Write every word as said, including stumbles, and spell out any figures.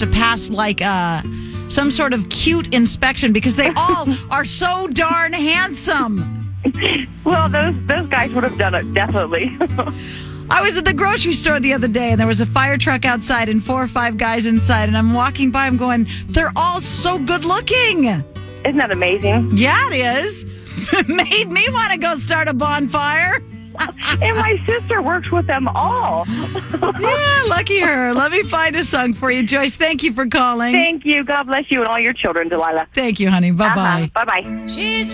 to pass like uh, some sort of cute inspection because they all are so darn handsome. Well, those those guys would have done it, definitely. I was at the grocery store the other day, and there was a fire truck outside and four or five guys inside, and I'm walking by, I'm going, they're all so good looking. Isn't that amazing? Yeah, it is. It made me want to go start a bonfire. And my sister works with them all. Yeah, lucky her. Let me find a song for you, Joyce. Thank you for calling. Thank you. God bless you and all your children, Delilah. Thank you, honey. Bye-bye. Uh-huh. Bye-bye. She's